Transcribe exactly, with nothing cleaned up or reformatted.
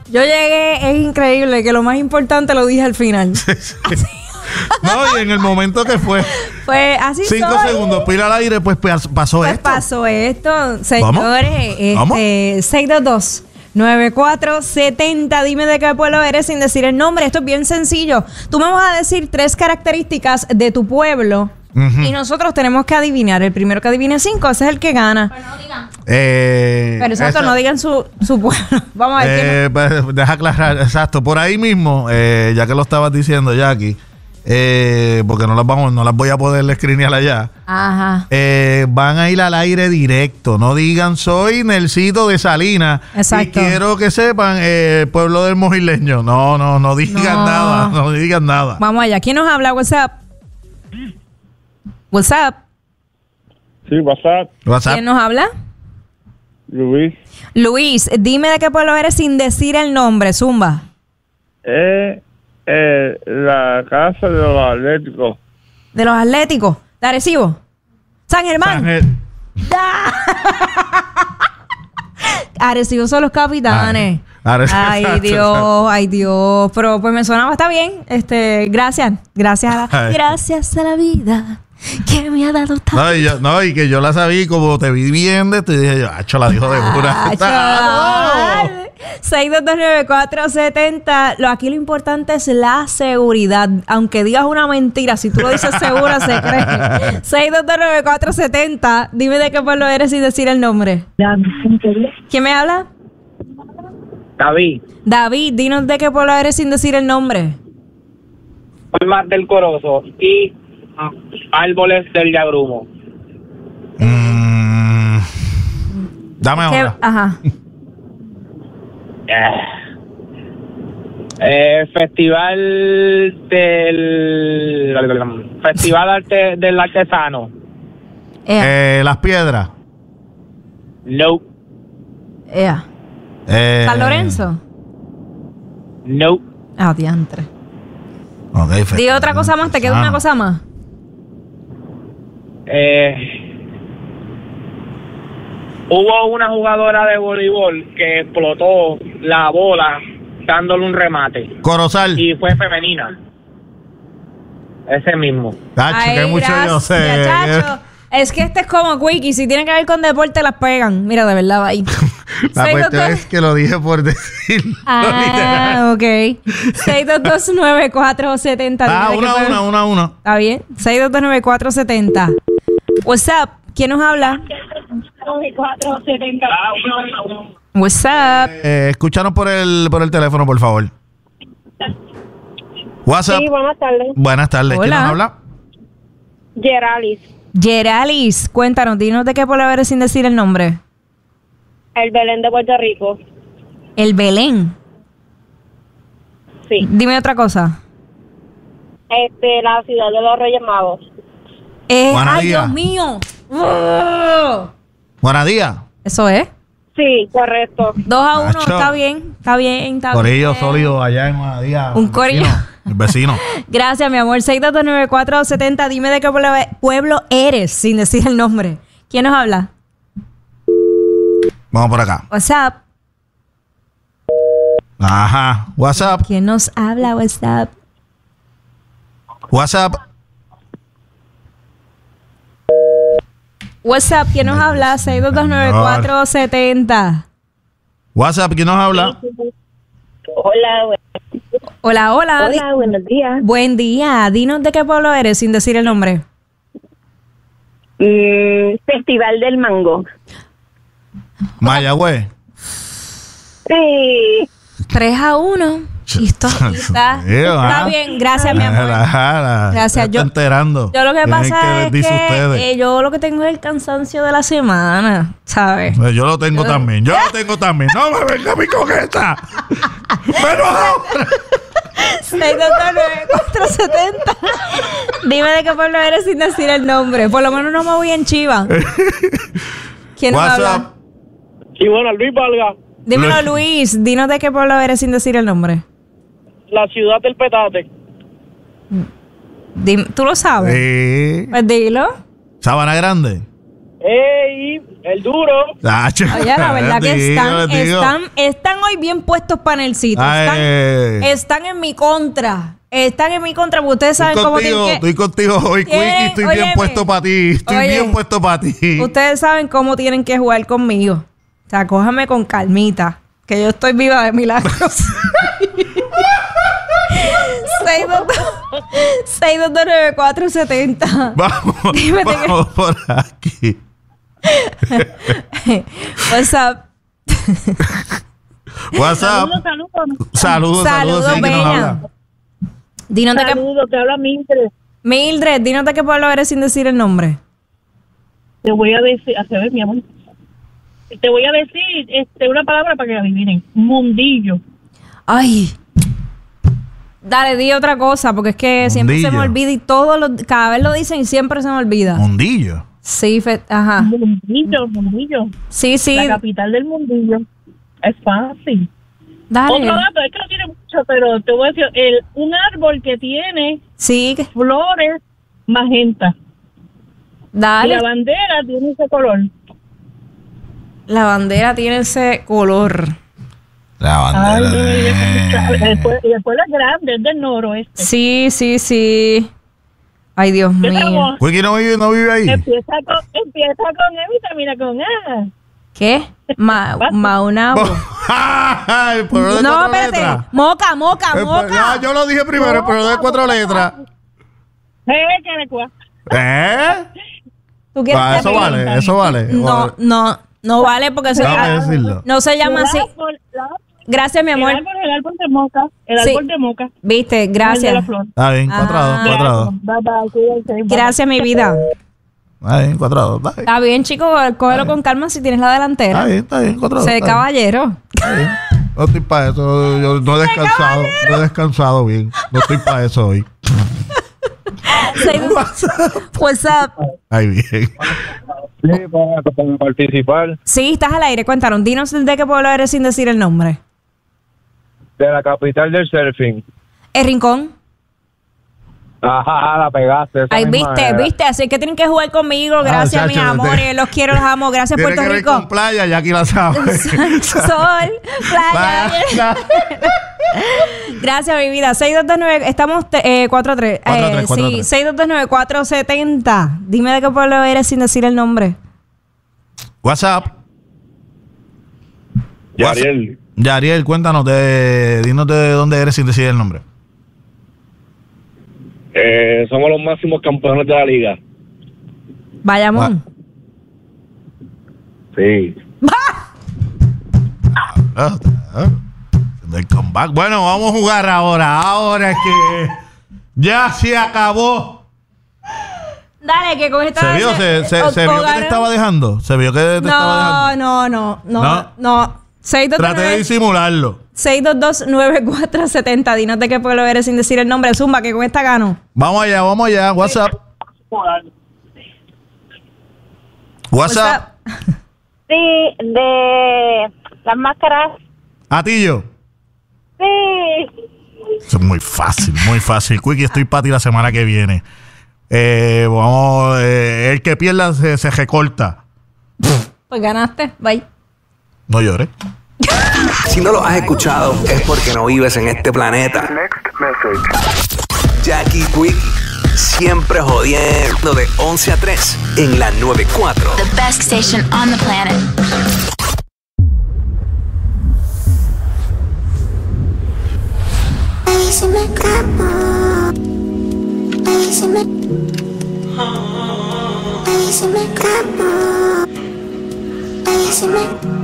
Yo llegué, es increíble que lo más importante lo dije al final. No, y en el momento que fue. Fue así. Cinco soy. segundos, pila al aire, pues pasó Pues esto. pasó esto, señores. ¿Vamos? Este, seis dos dos, nueve cuatro siete cero. Dime de qué pueblo eres sin decir el nombre. Esto es bien sencillo. Tú me vas a decir tres características de tu pueblo. Uh-huh. Y nosotros tenemos que adivinar. El primero que adivine cinco, ese es el que gana. Pero no digan. Eh, Pero exacto, esa, no digan su, su pueblo. Vamos a ver. Eh, no. Pues, deja aclarar, exacto. Por ahí mismo, eh, ya que lo estabas diciendo, Jackie, eh, porque no las vamos, no las voy a poder escrinear allá. Ajá. Eh, van a ir al aire directo. No digan soy Nelsito de Salinas. Exacto. Y quiero que sepan eh, pueblo del Mojileño. No, no, no digan no. nada. No digan nada. Vamos allá. ¿Quién nos habla? WhatsApp. WhatsApp. Sí, WhatsApp. WhatsApp. ¿Quién nos habla? Luis. Luis, dime de qué pueblo eres sin decir el nombre, Zumba. Eh, eh, la casa de los Atléticos. ¿De los Atléticos? ¿De Arecibo? ¿San Germán? San Ger- Arecibo son los capitanes. Ay, ay Dios, ay Dios. Pero pues me sonaba, está bien. Este, gracias. Gracias a la, gracias a la vida que me ha dado tanto. No y, yo, no, y que yo la sabía, como te vi bien de esto, y dije yo, acho, la dijo de pura. seis dos dos nueve cuatro siete cero. Lo, aquí lo importante es la seguridad. Aunque digas una mentira, si tú lo dices segura, se cree. seis dos dos nueve cuatro siete cero. Dime de qué pueblo eres sin decir el nombre. ¿Quién me habla? David. David, dinos de qué pueblo eres sin decir el nombre. Palmas del Corozo y Árboles del Yagrumo. Mm, dame ahora. Ajá. Eh, festival del Festival Arte, del Artesano. Eh, Las Piedras. No. Yeah. Eh, ¿San Lorenzo? No. Ah, diantre. Okay, Di otra cosa más, te queda una cosa más. Eh, hubo una jugadora de voleibol que explotó la bola dándole un remate. Corozal. Y fue femenina. Ese mismo. Tacho, Ay, que mucho gracias, yo sé. Chacho. Es que este es como Quickie. Si tiene que ver con deporte, las pegan. Mira, de verdad, va ahí. La cuestión es que lo dije por decir. Ah, ok. seis dos dos nueve cuatro siete cero. Ah, una, una, una, una. Está bien. seis dos dos nueve cuatro siete cero. What's up? ¿Quién nos habla? nueve cuatro siete cero. What's up? Eh, escúchanos por el, por el teléfono, por favor. WhatsApp. Sí, buenas tardes. Buenas tardes. Hola. ¿Quién nos habla? Geralis. Geralis, cuéntanos, dinos de qué pueblo eres sin decir el nombre. El Belén de Puerto Rico. El Belén. Sí. Dime otra cosa. Este, la ciudad de los Reyes Magos. Eh, Buenos ay, días. Dios mío. Oh. Buenos días. Eso es. Sí, correcto. Dos a uno, Nacho. está bien, está bien, está Corillo bien. sólido allá en Guadalajara. Un corillo. El vecino. Gracias, mi amor. seis dos dos nueve cuatro siete cero. Dime de qué pueblo, pueblo eres sin decir el nombre. ¿Quién nos habla? Vamos por acá. WhatsApp. Ajá. WhatsApp. ¿Quién nos habla? WhatsApp. WhatsApp. WhatsApp. ¿Quién nos habla? seis dos dos nueve cuatro siete cero. WhatsApp. ¿Quién nos habla? Hola, bu- Hola, hola. Di- hola, buenos días. Buen día. Dinos de qué pueblo eres sin decir el nombre. Mm, Festival del Mango. Mayagüez. Sí. tres a uno. Y esto está, está ah. bien. Gracias, mi amor. Gracias. Gracias. Yo- enterando. Yo lo que Tienen pasa que es decir que ustedes. eh, yo lo que tengo es el cansancio de la semana, ¿sabes? Pues yo lo tengo también. Yo lo tengo también. No me venga mi coqueta. Pero ahora. seis dos dos nueve cuatro siete cero. Dime de qué pueblo eres sin decir el nombre. Por lo menos no me voy en chiva. ¿Quién nos WhatsApp. habla? Y bueno, Luis Valga, Dímelo, Luis. Luis. Dinos de qué pueblo eres sin decir el nombre. la ciudad del Petate. Dime- ¿Tú lo sabes? Sí. Pues dilo. Sabana Grande. ¡Ey! ¡El duro! Tacho. Oye, la verdad que Digo, están, digo. están, están hoy bien puestos panelcitos. Están, Ay. están en mi contra. Están en mi contra, porque ustedes saben Estoy cómo contigo, tienen que... estoy contigo hoy, Tienen- Quickie. Estoy bien óyeme. puesto para ti. Estoy Oye. bien puesto para ti. Ustedes saben cómo tienen que jugar conmigo. O sea, cójame con calmita, que yo estoy viva de milagros. seis dos dos nueve cuatro siete cero. Vamos, Dime, te- vamos por aquí. What's up? WhatsApp. Saludos, saludos. Saludos, saludos. Saludos, sí, que nos bella. habla. Dinos de qué... Saludos, te habla Mildred. Mildred, dinos de qué pueblo eres sin decir el nombre. Te voy a decir, a ver, mi amor. Te voy a decir este, una palabra para que la adivinen. Mundillo. Ay. Dale, di otra cosa, porque es que siempre se me Mundillo. olvida y todo lo, cada vez lo dicen y siempre se me olvida. Mundillo. Sí, fe- ajá. Mundillo, Mundillo. Sí, sí. La capital del Mundillo. Es fácil. Dale. Otro dato, es que no tiene mucho, pero te voy a decir, el, un árbol que tiene Sí, que- flores magenta. Y dale. la bandera tiene ese color. La bandera tiene ese color. La Ay, bandera. y después- de- después- y después es grande, es del noroeste. Sí, sí, sí. Ay, Dios ¿Qué mío. tal? Quickie no vive, no vive ahí. Empieza con, empieza con E y termina con A. ¿Qué? Ma Maunabo. Ay, pero de No, cuatro espérate. letras. Moca, moca, Eh, pues, moca. no, yo lo dije primero, pero de cuatro letras. Eh, que le cua- ¿Eh? ¿Tú quieres Ah, que eso te- vale, eso vale. No, no, no vale porque se Déjame decirlo. no se llama El así. árbol, la- Gracias, mi El amor. árbol, el árbol de moca. El Sí. árbol de moca. Viste, El de gracias. la flor. Está bien, cuadrado, Ah. cuadrado. Bye, bye, cuídense, bye. Gracias, mi vida. Está bien, cuadrado. Está bien, Está bien, chico, cógelo con calma si tienes la está delantera. bien, está bien, cuadrado. Sé de está bien, caballero. está bien. No estoy para eso. Yo no he descansado. No he descansado bien. No estoy para eso hoy. What's up? Ay, bien. Sí, para, para participar Sí, estás al aire. Cuéntanos, dinos de qué pueblo eres sin decir el nombre. de la capital del surfing. El Rincón. Ajá, la pegaste. esa Ay, misma viste, era. viste. Así que tienen que jugar conmigo. Gracias, Ah, mis chacho, amores. te- Los quiero, los amo. Gracias, Tiene Puerto que ver Rico. con playa, ya aquí la sabes. Sol, playa. Playa. Gracias, mi vida. seis dos dos nueve, estamos eh, cuatro tres. cuatro Eh, tres, cuatro sí, tres. seis dos dos nueve cuatro siete cero. Dime de qué pueblo eres sin decir el nombre. WhatsApp. Yariel, Yariel, cuéntanos, de, dinos de dónde eres sin decir el nombre. eh, somos los máximos campeones de la liga. Bayamón. Sí. Ah, ah, del comeback. Bueno, vamos a jugar ahora. Ahora es que ya se acabó. Dale, que con esta... ¿Se vio? ¿Se, se, o- se o vio que te ganó- estaba dejando? ¿Se vio que te estaba No, dejando? no, no, no, ¿No? no. seis dos dos Traté de nueve disimularlo. seis dos dos nueve cuatro siete cero. Dinos de qué pueblo eres sin decir el nombre. Zumba, que con esta gano. Vamos allá, vamos allá. WhatsApp. WhatsApp. Sí, de las máscaras. Atillo. Sí. Eso es muy fácil, muy fácil. Quickie, estoy para ti la semana que viene. Eh, vamos, eh, el que pierda se, se recorta. Pues ganaste. Bye. No llores. Si no lo has escuchado, es porque no vives en este planeta. Jackie Quickie, siempre jodiendo de once a tres en la noventa y cuatro. The best station on the planet. Ahí se me escapó. Ahí se me. Ahí se me escapó. Ahí se me.